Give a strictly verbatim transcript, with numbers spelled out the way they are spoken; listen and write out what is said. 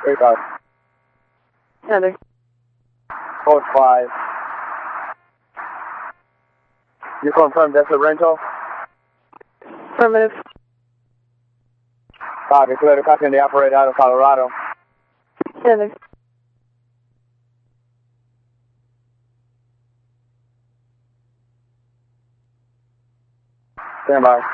Three five. Heather. Code five. You confirm that's a rental? Affirmative. Copy. Clear to copy on the operator out of Colorado. Heather. Stand by.